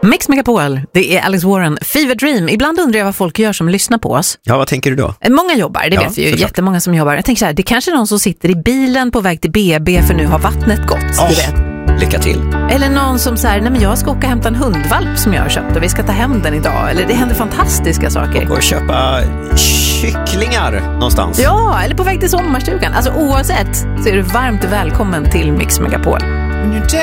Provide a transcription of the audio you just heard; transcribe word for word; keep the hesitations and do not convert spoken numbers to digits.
Mix Megapol, det är Alex Warren, Fever Dream. Ibland undrar jag vad folk gör som lyssnar på oss. Ja, vad tänker du då? Många jobbar, det ja, vet vi ju. såklart. Jättemånga som jobbar. Jag tänker så här, det kanske är någon som sitter i bilen på väg till B B för nu har vattnet gått, oh, du vet. Lycka till. Eller någon som säger, nej men jag ska åka och hämta en hundvalp som jag har köpt och vi ska ta hem den idag. Eller det händer fantastiska saker. Och köpa kycklingar någonstans. Ja, eller på väg till sommarstugan. Alltså oavsett så är du varmt välkommen till Mix Megapol.